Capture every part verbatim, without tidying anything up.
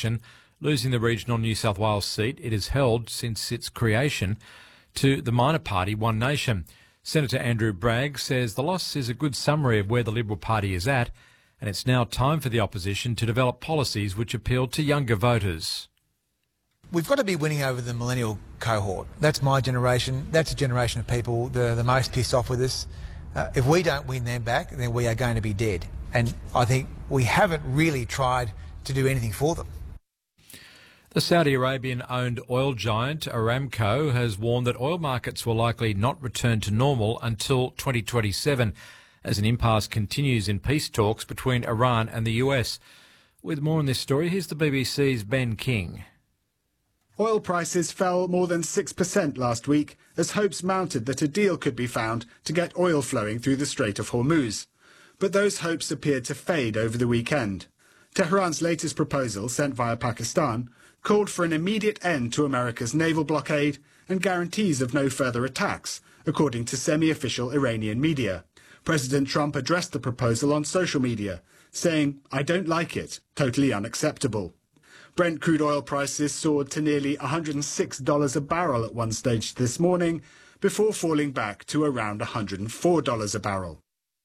election, losing the regional New South Wales seat it has held since its creation to the minor party One Nation. Senator Andrew Bragg says the loss is a good summary of where the Liberal Party is at, and it's now time for the opposition to develop policies which appeal to younger voters. We've got to be winning over the millennial cohort. That's my generation. That's a generation of people that are the most pissed off with us. Uh, if we don't win them back, then we are going to be dead. And I think we haven't really tried to do anything for them. The Saudi Arabian-owned oil giant Aramco has warned that oil markets will likely not return to normal until twenty twenty-seven, as an impasse continues in peace talks between Iran and the U S. With more on this story, here's the B B C's Ben King. Oil prices fell more than six percent last week as hopes mounted that a deal could be found to get oil flowing through the Strait of Hormuz. But those hopes appeared to fade over the weekend. Tehran's latest proposal, sent via Pakistan, called for an immediate end to America's naval blockade and guarantees of no further attacks, according to semi-official Iranian media. President Trump addressed the proposal on social media, saying, "I don't like it, totally unacceptable." Brent crude oil prices soared to nearly one hundred six dollars a barrel at one stage this morning, before falling back to around one hundred four dollars a barrel.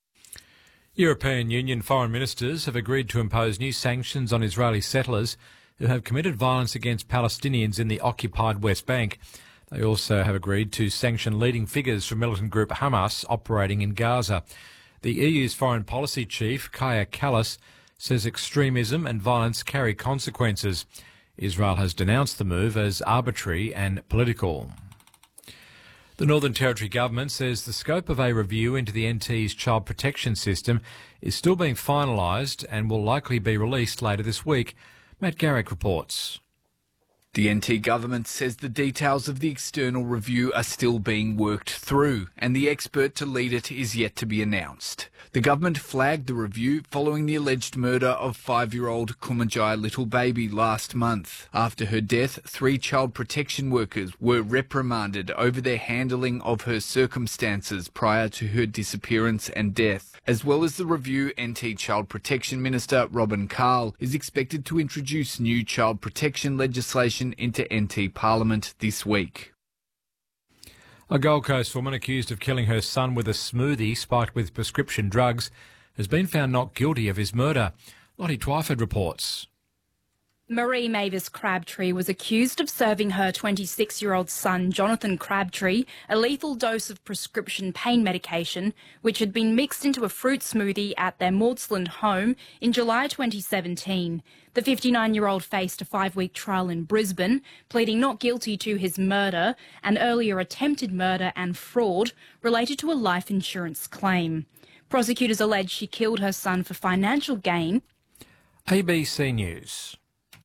European Union foreign ministers have agreed to impose new sanctions on Israeli settlers who have committed violence against Palestinians in the occupied West Bank. They also have agreed to sanction leading figures from militant group Hamas operating in Gaza. The E U's foreign policy chief, Kaja Kallas, says extremism and violence carry consequences. Israel has denounced the move as arbitrary and political. The Northern Territory Government says the scope of a review into the N T's child protection system is still being finalised and will likely be released later this week. Matt Garrick reports. The N T government says the details of the external review are still being worked through, and the expert to lead it is yet to be announced. The government flagged the review following the alleged murder of five-year-old Kumajai Little Baby last month. After her death, three child protection workers were reprimanded over their handling of her circumstances prior to her disappearance and death. As well as the review, N T Child Protection Minister Robin Carl is expected to introduce new child protection legislation into N T Parliament this week. A Gold Coast woman accused of killing her son with a smoothie spiked with prescription drugs has been found not guilty of his murder. Lottie Twyford reports. Marie Mavis Crabtree was accused of serving her twenty-six-year-old son, Jonathan Crabtree, a lethal dose of prescription pain medication, which had been mixed into a fruit smoothie at their Maudsley home in July twenty seventeen. The fifty-nine-year-old faced a five-week trial in Brisbane, pleading not guilty to his murder and earlier attempted murder and fraud related to a life insurance claim. Prosecutors allege she killed her son for financial gain. A B C News.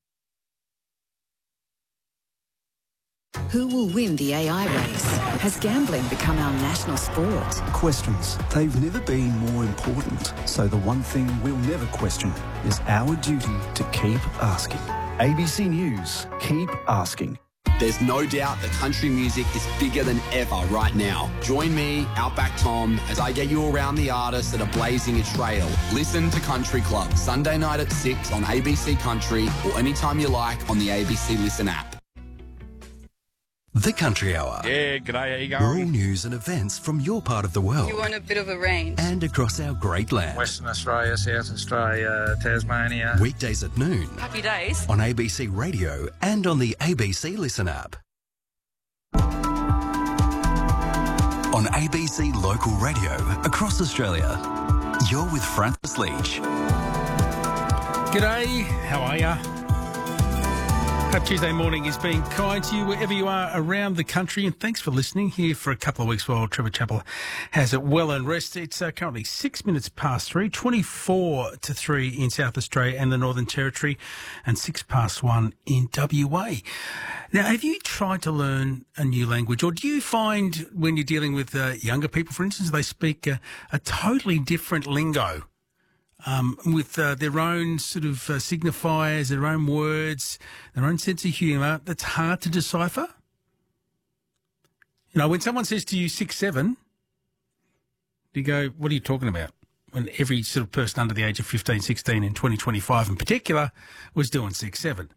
Who will win the A I race? Has gambling become our national sport? Questions. They've never been more important. So the one thing we'll never question is our duty to keep asking. A B C News. Keep asking. There's no doubt that country music is bigger than ever right now. Join me, Outback Tom, as I get you around the artists that are blazing a trail. Listen to Country Club, Sunday night at six on A B C Country or anytime you like on the A B C Listen app. The Country Hour. Yeah, g'day, how you going? Rural news and events from your part of the world. You want a bit of a range. And across our great land. Western Australia, South Australia, Tasmania. Weekdays at noon. Happy days. On A B C Radio and on the A B C Listen app. On A B C Local Radio across Australia. You're with Francis Leach. G'day, how are ya? Hope Tuesday morning is being kind to you wherever you are around the country, and thanks for listening here for a couple of weeks while Trevor Chappell has it well and rest. It's uh, currently six minutes past three, twenty-four to three in South Australia and the Northern Territory, and six past one in W A. Now, have you tried to learn a new language, or do you find when you're dealing with uh, younger people, for instance, they speak uh, a totally different lingo? Um, with uh, their own sort of uh, signifiers, their own words, their own sense of humour, that's hard to decipher? You know, when someone says to you six seven, you go, what are you talking about? When every sort of person under the age of fifteen, sixteen in twenty twenty-five in particular was doing six seven.